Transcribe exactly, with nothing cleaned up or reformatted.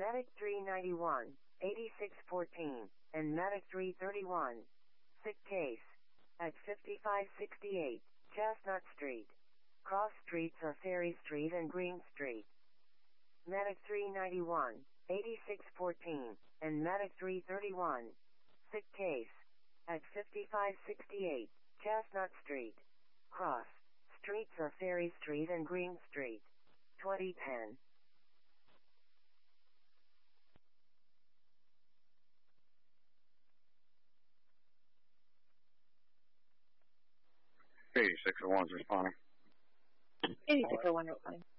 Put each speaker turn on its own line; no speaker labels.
Medic three ninety-one, eighty-six fourteen, and Medic three thirty-one. Sick case. At fifty-five sixty-eight, Chestnut Street. Cross streets are Ferry Street and Green Street. Medic three ninety-one, eighty-six fourteen, and Medic three thirty-one. Sick case. At fifty-five sixty-eight, Chestnut Street. Cross streets are Ferry Street and Green Street. twenty ten.
eighty-six oh one's responding.
eighty-six oh one responding.